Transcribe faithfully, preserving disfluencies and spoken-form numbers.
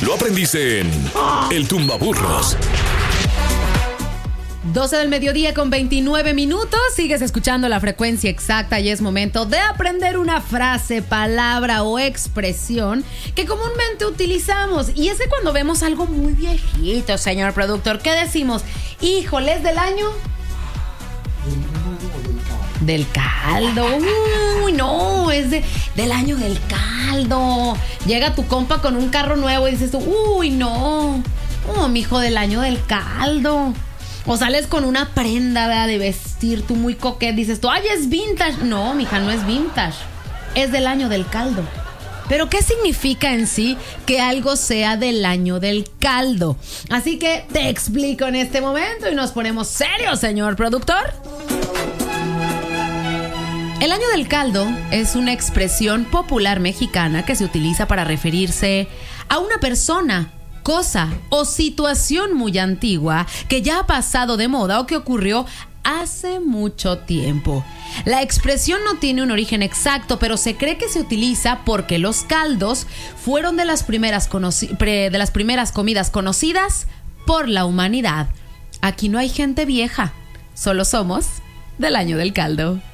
Lo aprendiste en El Tumbaburros. doce del mediodía con veintinueve minutos. Sigues escuchando La Frecuencia Exacta y es momento de aprender una frase, palabra o expresión que comúnmente utilizamos. Y es que cuando vemos algo muy viejito, señor productor, ¿qué decimos? Híjole, ¿es del año? Del caldo. Uy, no, es de, del año del caldo. Llega tu compa con un carro nuevo y dices tú, uy, no. Oh, mijo, del año del caldo. O sales con una prenda, ¿verdad?, de vestir, tú muy coquet, dices tú, ay, es vintage. No, mija, no es vintage. Es del año del caldo. Pero ¿qué significa en sí que algo sea del año del caldo? Así que te explico en este momento y nos ponemos serios, señor productor. El año del caldo es una expresión popular mexicana que se utiliza para referirse a una persona, cosa o situación muy antigua que ya ha pasado de moda o que ocurrió hace mucho tiempo. La expresión no tiene un origen exacto, pero se cree que se utiliza porque los caldos fueron de las primeras, conoci- pre- de las primeras comidas conocidas por la humanidad. Aquí no hay gente vieja, solo somos del año del caldo.